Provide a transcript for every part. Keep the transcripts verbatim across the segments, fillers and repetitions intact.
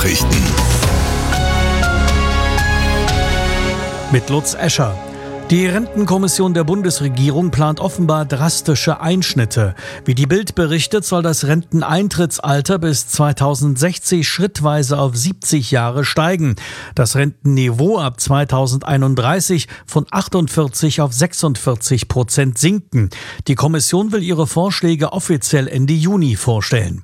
Nachrichten. Mit Lutz Escher. Die Rentenkommission der Bundesregierung plant offenbar drastische Einschnitte. Wie die Bild berichtet, soll das Renteneintrittsalter bis zweitausendsechzig schrittweise auf siebzig Jahre steigen. Das Rentenniveau ab zweitausendeinunddreißig von achtundvierzig auf sechsundvierzig Prozent sinken. Die Kommission will ihre Vorschläge offiziell Ende Juni vorstellen.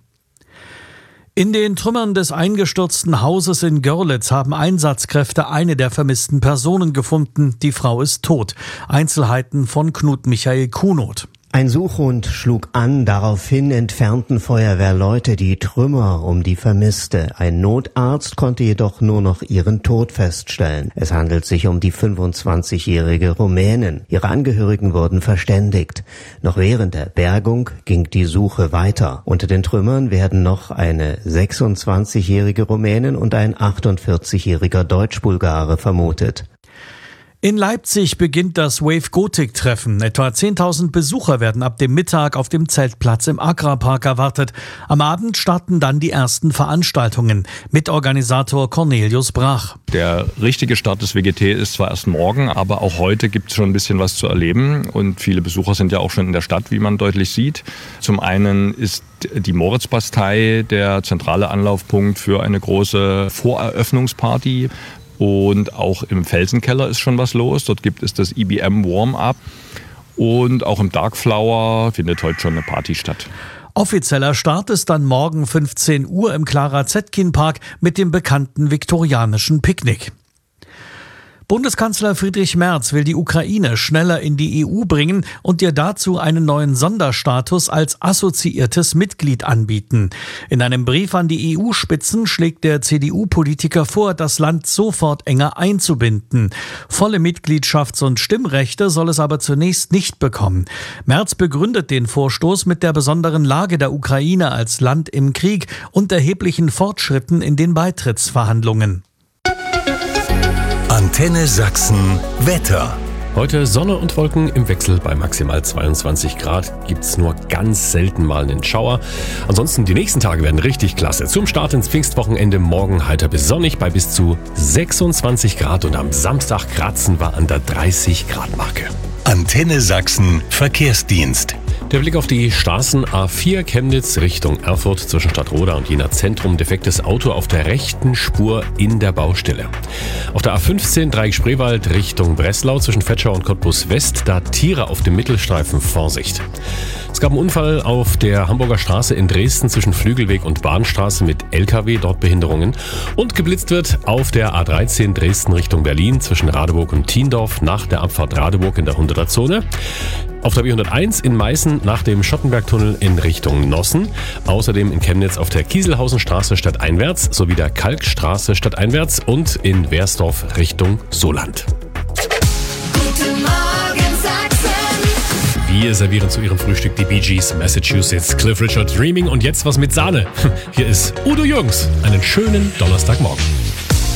In den Trümmern des eingestürzten Hauses in Görlitz haben Einsatzkräfte eine der vermissten Personen gefunden. Die Frau ist tot. Einzelheiten von Knut Michael Kunoth. Ein Suchhund schlug an, daraufhin entfernten Feuerwehrleute die Trümmer um die Vermisste. Ein Notarzt konnte jedoch nur noch ihren Tod feststellen. Es handelt sich um die fünfundzwanzigjährige Rumänin. Ihre Angehörigen wurden verständigt. Noch während der Bergung ging die Suche weiter. Unter den Trümmern werden noch eine sechsundzwanzigjährige Rumänin und ein achtundvierzigjähriger Deutsch-Bulgare vermutet. In Leipzig beginnt das Wave Gothic Treffen. Etwa zehntausend Besucher werden ab dem Mittag auf dem Zeltplatz im Agrarpark erwartet. Am Abend starten dann die ersten Veranstaltungen. Mitorganisator Cornelius Brach. Der richtige Start des W G T ist zwar erst morgen, aber auch heute gibt es schon ein bisschen was zu erleben. Und viele Besucher sind ja auch schon in der Stadt, wie man deutlich sieht. Zum einen ist die Moritzbastei der zentrale Anlaufpunkt für eine große Voreröffnungsparty. Und auch im Felsenkeller ist schon was los. Dort gibt es das I B M Warm-Up. Und auch im Darkflower findet heute schon eine Party statt. Offizieller Start ist dann morgen fünfzehn Uhr im Clara-Zetkin-Park mit dem bekannten viktorianischen Picknick. Bundeskanzler Friedrich Merz will die Ukraine schneller in die E U bringen und ihr dazu einen neuen Sonderstatus als assoziiertes Mitglied anbieten. In einem Brief an die E U-Spitzen schlägt der C D U-Politiker vor, das Land sofort enger einzubinden. Volle Mitgliedschafts- und Stimmrechte soll es aber zunächst nicht bekommen. Merz begründet den Vorstoß mit der besonderen Lage der Ukraine als Land im Krieg und erheblichen Fortschritten in den Beitrittsverhandlungen. Antenne Sachsen Wetter. Heute Sonne und Wolken im Wechsel bei maximal zweiundzwanzig Grad. Gibt's nur ganz selten mal einen Schauer. Ansonsten die nächsten Tage werden richtig klasse. Zum Start ins Pfingstwochenende morgen heiter bis sonnig bei bis zu sechsundzwanzig Grad und am Samstag kratzen wir an der dreißig Grad Marke. Antenne Sachsen Verkehrsdienst. Der Blick auf die Straßen A vier Chemnitz Richtung Erfurt zwischen Stadtroda und Jena Zentrum. Defektes Auto auf der rechten Spur in der Baustelle. Auf der A fünfzehn Dreieck Spreewald Richtung Breslau zwischen Vetschau und Cottbus West. Da Tiere auf dem Mittelstreifen, Vorsicht. Es gab einen Unfall auf der Hamburger Straße in Dresden zwischen Flügelweg und Bahnstraße mit L K W, dort Behinderungen. Und geblitzt wird auf der A dreizehn Dresden Richtung Berlin zwischen Radeburg und Thiendorf nach der Abfahrt Radeburg in der hunderter Zone. Auf der B hunderteins in Meißen nach dem Schottenbergtunnel in Richtung Nossen. Außerdem in Chemnitz auf der Kieselhausenstraße stadteinwärts sowie der Kalkstraße stadteinwärts und in Wersdorf Richtung Soland. Guten Morgen Sachsen. Wir servieren zu ihrem Frühstück die Bee Gees, Massachusetts, Cliff Richard, Dreaming und jetzt was mit Sahne. Hier ist Udo Jürgens. Einen schönen Donnerstagmorgen.